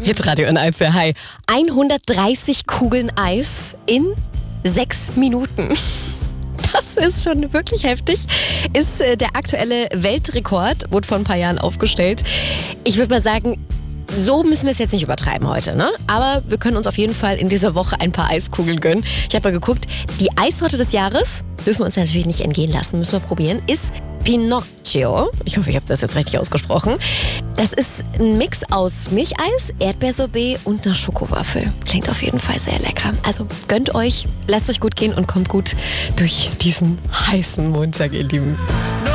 Hitradio in Eis, hi. 130 Kugeln Eis in 6 Minuten. Das ist schon wirklich heftig. Ist der aktuelle Weltrekord, wurde vor ein paar Jahren aufgestellt. Ich würde mal sagen, so müssen wir es jetzt nicht übertreiben heute, ne? Aber wir können uns auf jeden Fall in dieser Woche ein paar Eiskugeln gönnen. Ich habe mal geguckt, die Eissorte des Jahres, dürfen wir uns natürlich nicht entgehen lassen, müssen wir probieren, ist Pinocchio. Ich hoffe, ich habe das jetzt richtig ausgesprochen. Das ist ein Mix aus Milcheis, Erdbeersorbet und einer Schokowaffel. Klingt auf jeden Fall sehr lecker. Also gönnt euch, lasst euch gut gehen und kommt gut durch diesen heißen Montag, ihr Lieben.